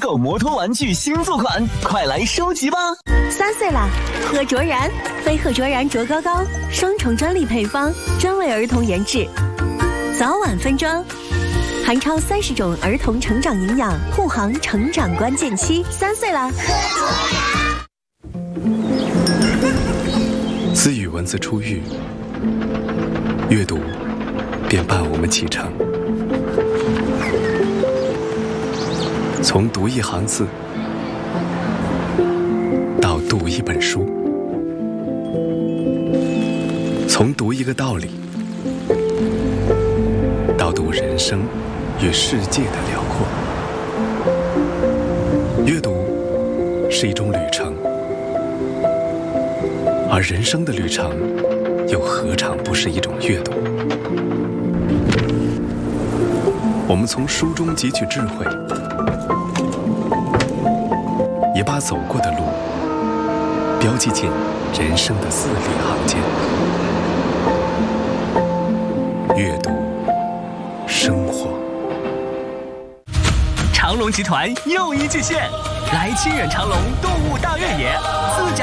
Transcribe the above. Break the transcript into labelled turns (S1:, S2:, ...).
S1: 狗摩托玩具新作款，快来收集吧
S2: ！3岁啦，喝卓然，飞鹤卓然卓高高，双重专利配方，专为儿童研制，早晚分装，含超30种儿童成长营养，护航成长关键期。3岁啦，喝卓
S3: 然。自语文字出狱，阅读便伴我们启程。从读一行字，到读一本书；从读一个道理，到读人生与世界的辽阔。阅读是一种旅程，而人生的旅程又何尝不是一种阅读？我们从书中汲取智慧，也把走过的路标记进人生的字里行间。阅读，生活。
S1: 长隆集团又一巨献，来清远长隆动物大越野，自驾